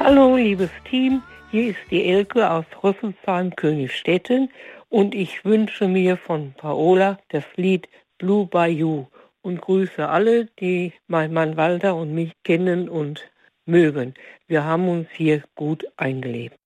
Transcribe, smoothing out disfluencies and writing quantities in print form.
Hallo, liebes Team, hier ist die Elke aus Rüsselsheim-Königstetten und ich wünsche mir von Paola das Lied Blue Bayou und grüße alle, die mein Mann Walter und mich kennen und mögen. Wir haben uns hier gut eingelebt.